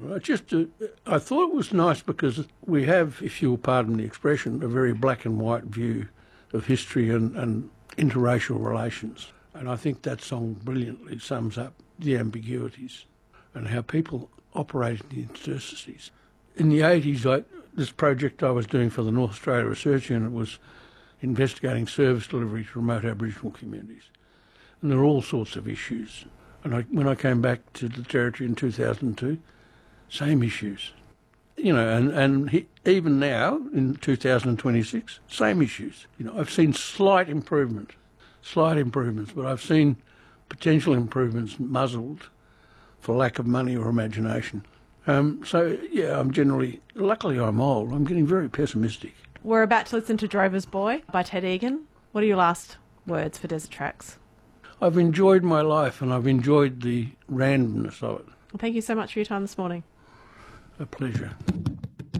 I thought it was nice because we have, if you'll pardon the expression, a very black and white view of history and interracial relations. And I think that song brilliantly sums up the ambiguities and how people operate in the interstices. In the 80s, this project I was doing for the North Australia Research Unit was investigating service delivery to remote Aboriginal communities. And there were all sorts of issues. And when I came back to the Territory in 2002, same issues. Even now, in 2026, same issues. I've seen slight improvements, but I've seen potential improvements muzzled for lack of money or imagination. I'm generally, luckily I'm old, I'm getting very pessimistic. We're about to listen to Drover's Boy by Ted Egan. What are your last words for Desert Tracks? I've enjoyed my life and I've enjoyed the randomness of it. Well, thank you so much for your time this morning. A pleasure.